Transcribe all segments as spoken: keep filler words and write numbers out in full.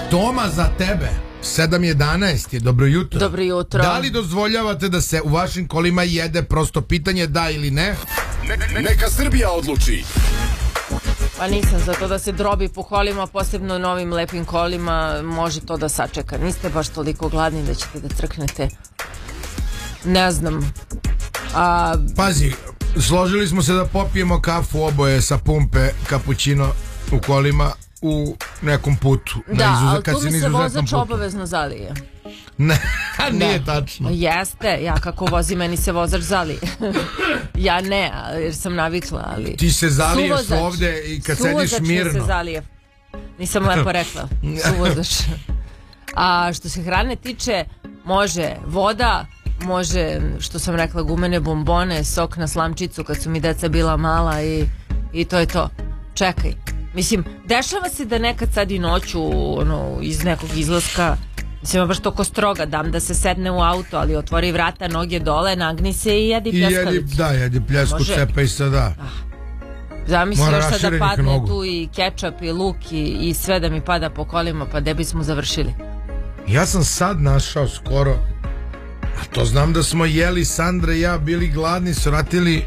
Toma za tebe. sedam jedanaest je, dobro jutro. Dobro jutro. Da li dozvoljavate da se u vašim kolima jede? Prosto pitanje da ili ne. ne neka Srbija odluči. Pa nisam za to da se drobi po kolima, posebno novim lepim kolima, može to da sačeka. Niste baš toliko gladni da ćete da crknete. Ne znam. A... Pazi, složili smo se da popijemo kafu oboje sa pumpe, kapućino u kolima u nekom putu. Da, ali tu mi se vozač obavezno zalije. Ne, nije tačno. Jeste, ja kako vozim, meni se vozač zalije. Ja ne, jer sam navikla, ali... Ti se zaliješ ovde i kad sediš mirno. Suvozač mi se zalije. Nisam lepo rekla. Suvozač. A što se hrane tiče, može voda, može, što sam rekla, gumene bombone, sok na slamčicu kad su mi deca bila mala i, i to je to. Čekaj. Mislim, dešava se da nekad sad i noću ono, iz nekog izlaska, mislim, baš toko stroga dam da se sedne u auto, ali otvori vrata, noge dole, nagni se i jedi pljeskavicu. I jedi, da, jedi pljesku, cepa i sada. Ah. Zamisli još sad da padne nogu. Tu i kečap i luk i, i sve da mi pada po kolima, pa gde bismo završili? Ja sam sad našao skoro, a to znam da smo jeli, Sandra i ja bili gladni, svratili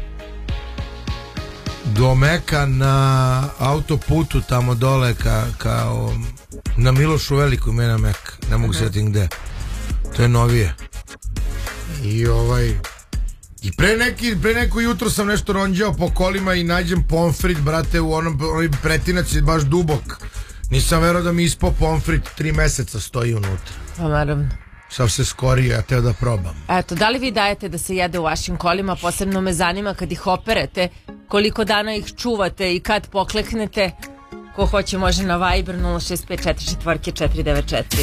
do Meka na autoputu tamo dole ka, kao na Milošu Veliku imena Mek, ne mogu se setim gde, to je novije. I ovaj i pre neki pre neko jutro sam nešto ronđao po kolima i nađem pomfrit, brate, u onom, onom pretinac je baš dubok, nisam verao da mi ispao pomfrit, tri meseca stoji unutra. Pa naravno. Sav se skorio, ja teo da probam. Eto, da li vi dajete da se jede u vašim kolima? Posebno me zanima kad ih operete, koliko dana ih čuvate i kad pokleknete. Ko hoće može na Viber nula šest pet četiri četiri četiri devet četiri.